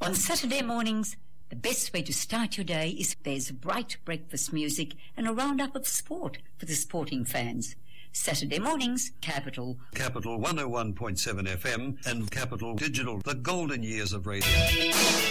On Saturday mornings, the best way to start your day is there's bright breakfast music and a roundup of sport for the sporting fans. Saturday mornings, Capital 101.7 FM and Capital Digital, the golden years of radio.